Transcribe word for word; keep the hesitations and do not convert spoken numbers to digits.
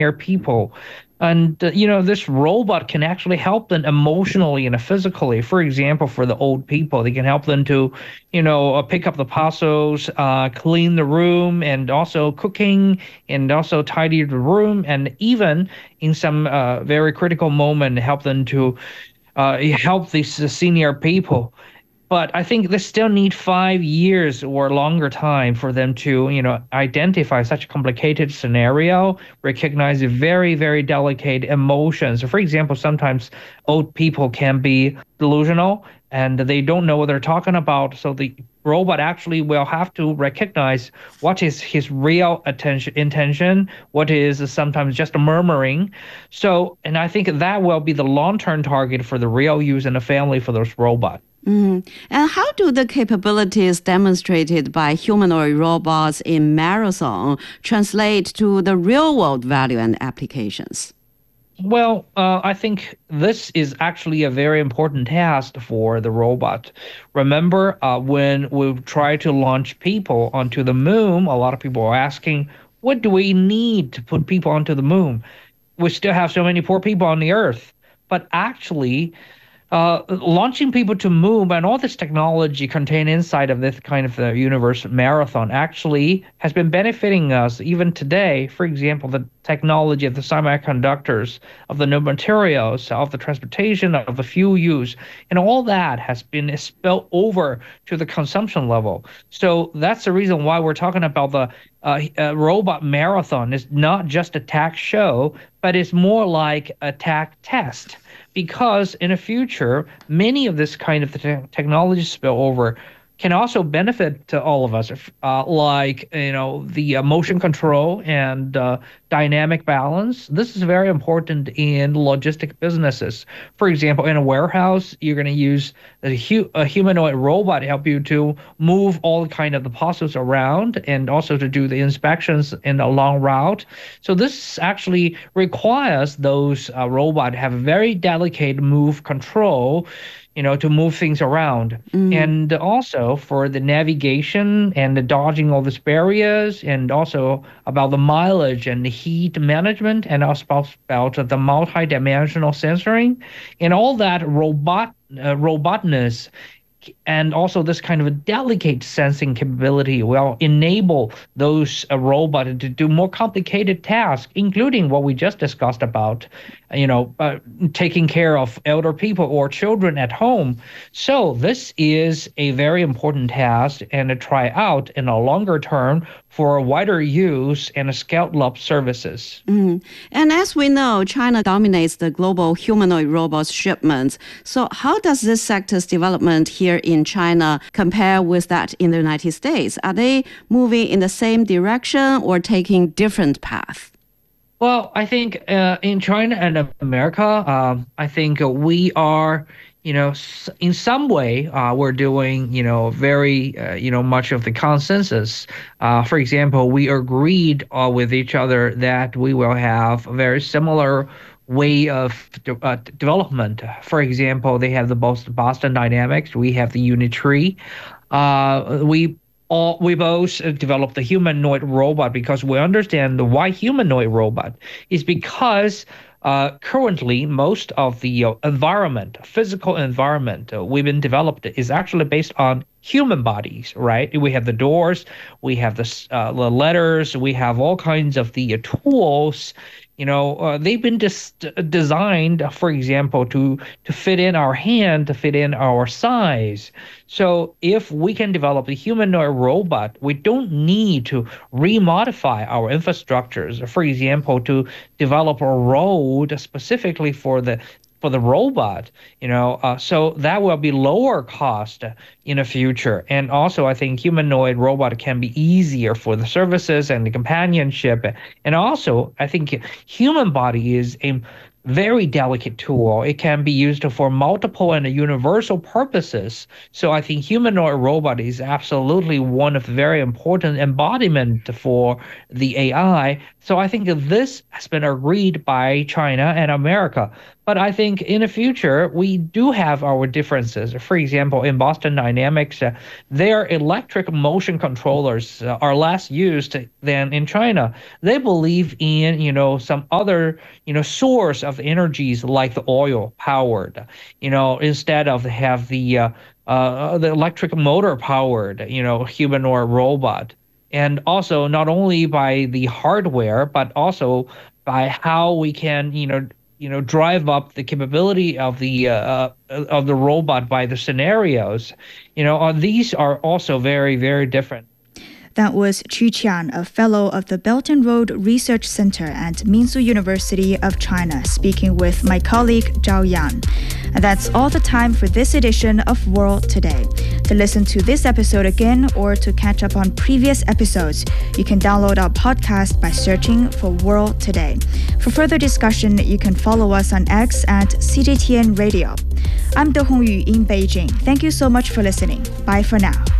people. And, uh, you know, this robot can actually help them emotionally and physically. For example, for the old people, they can help them to, you know, uh, pick up the parcels, uh, clean the room, and also cooking, and also tidy the room, and even in some uh, very critical moment, help them to uh, help these senior people. But I think they still need five years or longer time for them to, you know, identify such a complicated scenario, recognize very, very delicate emotions. For example, sometimes old people can be delusional and they don't know what they're talking about. So the robot actually will have to recognize what is his real attention intention, what is sometimes just a murmuring. So, and I think that will be the long-term target for the real use in the family for those robots. Mm. And how do the capabilities demonstrated by humanoid robots in Marathon translate to the real-world value and applications? Well, uh, I think this is actually a very important task for the robot. Remember, uh, when we try to launch people onto the moon, a lot of people are asking, what do we need to put people onto the moon? We still have so many poor people on the earth. But actually, uh, launching people to moon and all this technology contained inside of this kind of the universe marathon actually has been benefiting us even today. For example, the technology of the semiconductors, of the new materials, of the transportation, of the fuel use, and all that has been spilled over to the consumption level. So that's the reason why we're talking about the uh, uh, robot marathon. It's not just a tech show, but it's more like a tech test, because in the future, many of this kind of te- technology spillover can also benefit to all of us, uh, like you know the uh, motion control and uh, dynamic balance. This is very important in logistic businesses. For example, in a warehouse, you're going to use a, hu- a humanoid robot to help you to move all kind of the parcels around and also to do the inspections in a long route. So this actually requires those uh, robots have very delicate move control, you know, to move things around. Mm. And also for the navigation and the dodging all these barriers, and also about the mileage and the heat management, and also about the multi-dimensional sensoring, and all that robot uh, robotness, and also this kind of a delicate sensing capability will enable those uh, robots to do more complicated tasks, including what we just discussed about, uh, you know, uh, taking care of elder people or children at home. So this is a very important task and a try out in a longer term for wider use and scaled-up services. Mm. And as we know, China dominates the global humanoid robots shipments. So how does this sector's development here in China compare with that in the United States? Are they moving in the same direction or taking different paths? Well, I think uh, in China and America, um, I think uh, we are, you know, s- in some way, uh, we're doing, you know, very, uh, you know, much of the consensus. Uh, for example, we agreed uh, with each other that we will have a very similar way of de- uh, development. For example, they have the Bos- Boston Dynamics, we have the Unitree. Uh, we all we both uh, developed the humanoid robot because we understand the why humanoid robot is because uh, currently most of the uh, environment, physical environment uh, we've been developed is actually based on human bodies, right? We have the doors, we have the, s- uh, the letters, we have all kinds of the uh, tools. You know, uh, they've been dis- designed, for example, to to fit in our hand, to fit in our size. So if we can develop a humanoid robot, we don't need to remodify our infrastructures. For example, to develop a road specifically for the for the robot, you know, uh, so that will be lower cost in the future. And also, I think humanoid robot can be easier for the services and the companionship. And also, I think human body is a very delicate tool. It can be used for multiple and universal purposes. So I think humanoid robot is absolutely one of the very important embodiment for the A I So I think this has been agreed by China and America. But I think in the future, we do have our differences. For example, in Boston Dynamics, uh, their electric motion controllers uh, are less used than in China. They believe in, you know, some other, you know, source of energies like the oil powered, you know, instead of have the uh, uh, the electric motor powered, you know, human or robot. And also not only by the hardware, but also by how we can, you know, you know, drive up the capability of the uh, uh, of the robot by the scenarios. You know, uh, these are also very, very different. That was Qu Qian, a fellow of the Belt and Road Research Center at Minzu University of China, speaking with my colleague Zhao Yan. And that's all the time for this edition of World Today. To listen to this episode again or to catch up on previous episodes, you can download our podcast by searching for World Today. For further discussion, you can follow us on X at C J T N Radio. I'm De Hongyu in Beijing. Thank you so much for listening. Bye for now.